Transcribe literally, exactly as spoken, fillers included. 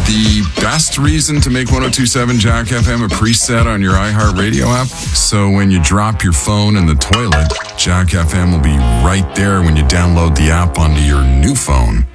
the best reason to make ten twenty-seven Jack F M a preset on your iHeartRadio app. So when you drop your phone in the toilet, Jack F M will be right there when you download the app onto your new phone.